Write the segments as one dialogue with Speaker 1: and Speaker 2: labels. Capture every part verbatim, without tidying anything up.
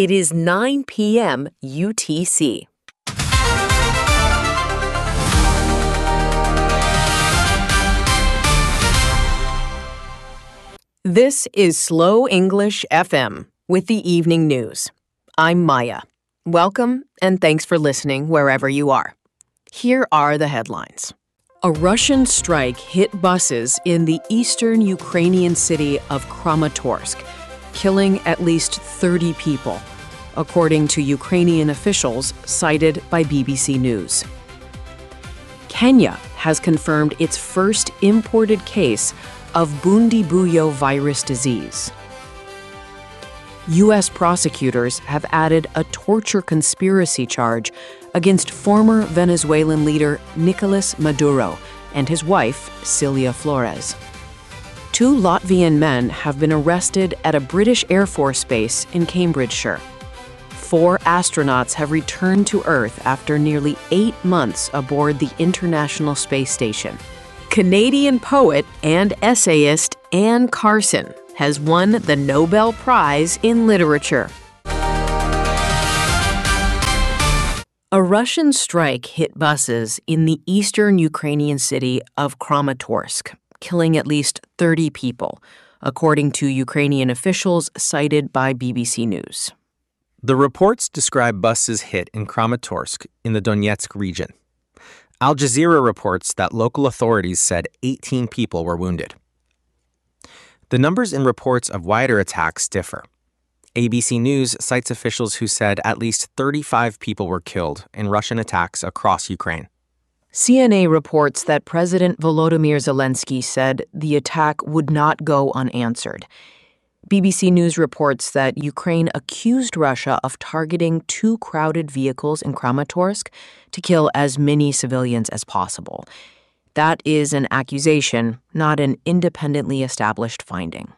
Speaker 1: It is nine p.m. U T C. This is Slow English F M with the evening news. I'm Maya. Welcome and thanks for listening wherever you are. Here are the headlines. A Russian strike hit buses in the eastern Ukrainian city of Kramatorsk, killing at least thirty people, according to Ukrainian officials cited by B B C News. Kenya has confirmed its first imported case of Bundibugyo virus disease. U S prosecutors have added a torture conspiracy charge against former Venezuelan leader Nicolas Maduro and his wife, Cilia Flores. Two Latvian men have been arrested at a British Air Force base in Cambridgeshire. Four astronauts have returned to Earth after nearly eight months aboard the International Space Station. Canadian poet and essayist Anne Carson has won the Nobel Prize in Literature. A Russian strike hit buses in the eastern Ukrainian city of Kramatorsk, killing at least thirty people, according to Ukrainian officials cited by B B C News.
Speaker 2: The reports describe buses hit in Kramatorsk in the Donetsk region. Al Jazeera reports that local authorities said eighteen people were wounded. The numbers in reports of wider attacks differ. A B C News cites officials who said at least thirty-five people were killed in Russian attacks across Ukraine.
Speaker 1: C N A reports that President Volodymyr Zelensky said the attack would not go unanswered. B B C News reports that Ukraine accused Russia of targeting two crowded vehicles in Kramatorsk to kill as many civilians as possible. That is an accusation, not an independently established finding.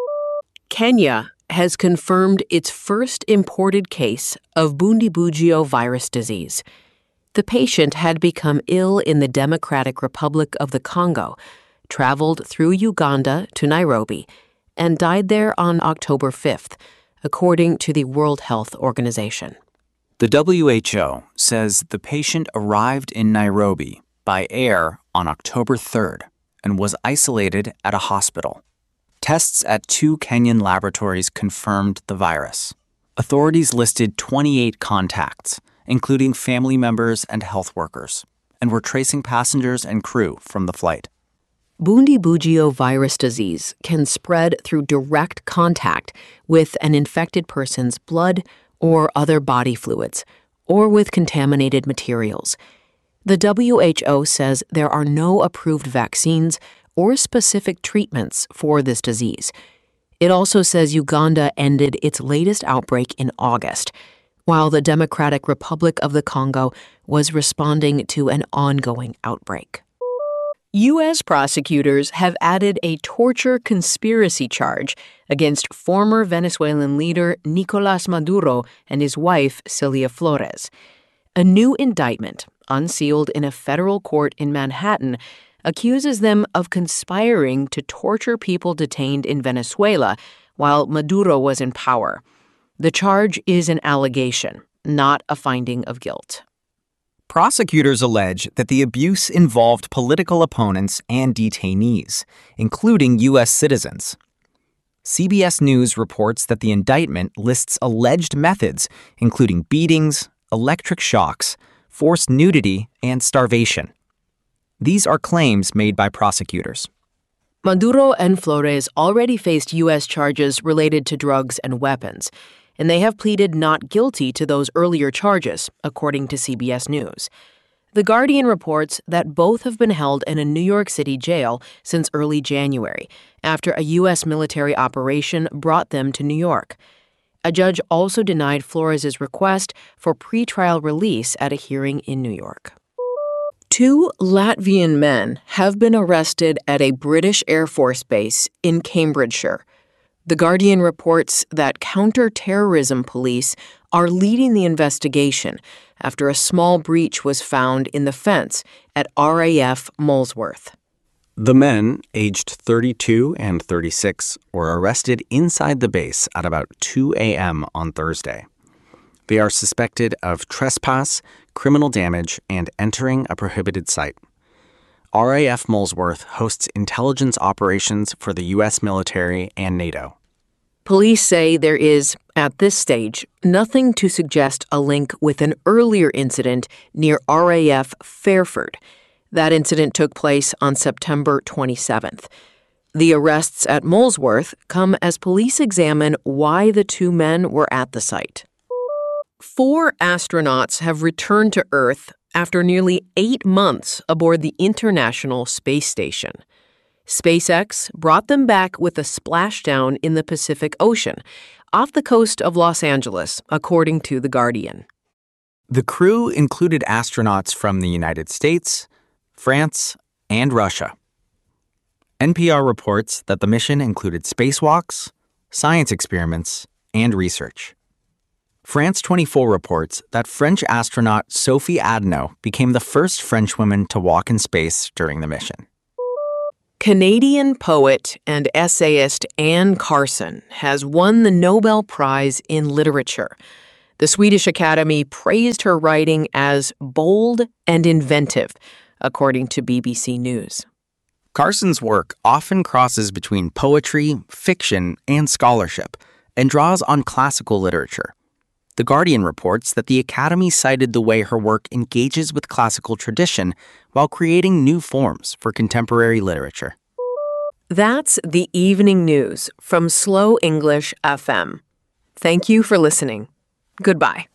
Speaker 1: Kenya has confirmed its first imported case of Bundibugyo virus disease. The patient had become ill in the Democratic Republic of the Congo, traveled through Uganda to Nairobi, and died there on October fifth, according to the World Health Organization.
Speaker 3: The W H O says the patient arrived in Nairobi by air on October third and was isolated at a hospital. Tests at two Kenyan laboratories confirmed the virus. Authorities listed twenty-eight contacts, including family members and health workers, and were tracing passengers and crew from the flight.
Speaker 1: Bundibugyo virus disease can spread through direct contact with an infected person's blood or other body fluids, or with contaminated materials. The W H O says there are no approved vaccines or specific treatments for this disease. It also says Uganda ended its latest outbreak in August, while the Democratic Republic of the Congo was responding to an ongoing outbreak. U S prosecutors have added a torture conspiracy charge against former Venezuelan leader Nicolas Maduro and his wife, Cilia Flores. A new indictment, unsealed in a federal court in Manhattan, accuses them of conspiring to torture people detained in Venezuela while Maduro was in power. The charge is an allegation, not a finding of guilt.
Speaker 4: Prosecutors allege that the abuse involved political opponents and detainees, including U S citizens. C B S News reports that the indictment lists alleged methods, including beatings, electric shocks, forced nudity, and starvation. These are claims made by prosecutors.
Speaker 1: Maduro and Flores already faced U S charges related to drugs and weapons, and they have pleaded not guilty to those earlier charges, according to C B S News. The Guardian reports that both have been held in a New York City jail since early January, after a U S military operation brought them to New York. A judge also denied Flores' request for pretrial release at a hearing in New York. Two Latvian men have been arrested at a British Air Force base in Cambridgeshire. The Guardian reports that counter-terrorism police are leading the investigation after a small breach was found in the fence at R A F Molesworth.
Speaker 4: The men, aged thirty-two and thirty-six, were arrested inside the base at about two a.m. on Thursday,
Speaker 2: They are suspected of trespass, criminal damage, and entering a prohibited site. R A F Molesworth hosts intelligence operations for the U S military and NATO.
Speaker 1: Police say there is, at this stage, nothing to suggest a link with an earlier incident near R A F Fairford. That incident took place on September twenty-seventh. The arrests at Molesworth come as police examine why the two men were at the site. Four astronauts have returned to Earth after nearly eight months aboard the International Space Station. SpaceX brought them back with a splashdown in the Pacific Ocean, off the coast of Los Angeles, according to The Guardian.
Speaker 4: The crew included astronauts from the United States, France, and Russia. N P R reports that the mission included spacewalks, science experiments, and research. France twenty-four reports that French astronaut Sophie Adno became the first French woman to walk in space during the mission.
Speaker 1: Canadian poet and essayist Anne Carson has won the Nobel Prize in Literature. The Swedish Academy praised her writing as bold and inventive, according to B B C News.
Speaker 4: Carson's work often crosses between poetry, fiction, and scholarship, and draws on classical literature. The Guardian reports that the Academy cited the way her work engages with classical tradition while creating new forms for contemporary literature.
Speaker 1: That's the evening news from Slow English F M. Thank you for listening. Goodbye.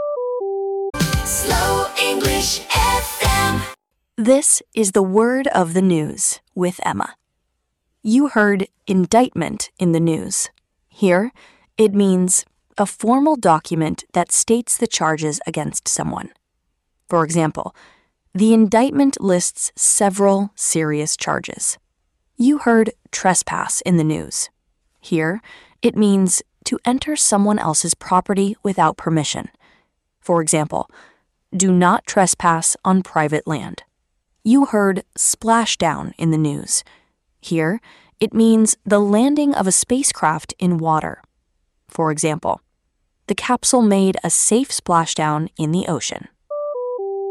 Speaker 5: Slow English F M.
Speaker 6: This is the word of the news with Emma. You heard indictment in the news. Here, it means a formal document that states the charges against someone. For example, the indictment lists several serious charges. You heard trespass in the news. Here, it means to enter someone else's property without permission. For example, do not trespass on private land. You heard splashdown in the news. Here, it means the landing of a spacecraft in water. For example, the capsule made a safe splashdown in the ocean.